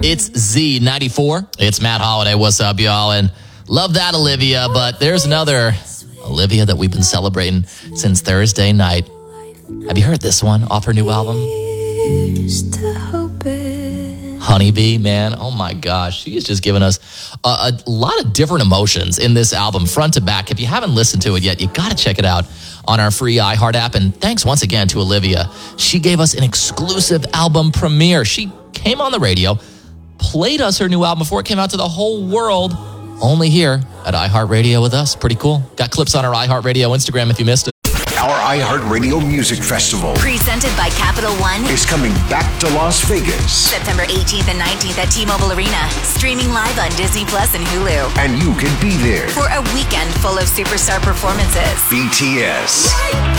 It's Z94. It's Matt Holiday. What's up, y'all? And love that, Olivia. But there's another Olivia that we've been celebrating since Thursday night. Have you heard this one off her new album? Honeybee, man. Oh my gosh. She is just giving us a lot of different emotions in this album, front to back. If you haven't listened to it yet, you got to check it out on our free iHeart app. And thanks once again to Olivia. She gave us an exclusive album premiere. She came on the radio, played us her new album before it came out to the whole world, only here at iHeartRadio with us. Pretty cool. Got clips on our iHeartRadio Instagram if you missed it. Our iHeartRadio Music Festival, presented by Capital One, is coming back to Las Vegas. September 18th and 19th at T-Mobile Arena. Streaming live on Disney Plus and Hulu. And you can be there for a weekend full of superstar performances. BTS,